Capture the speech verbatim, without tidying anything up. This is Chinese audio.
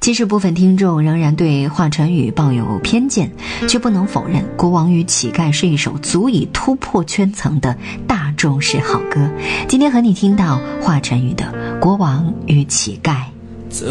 即使部分听众仍然对华晨宇抱有偏见，却不能否认《国王与乞丐》是一首足以突破圈层的大众式好歌。今天和你听到华晨宇的《国王与乞丐》。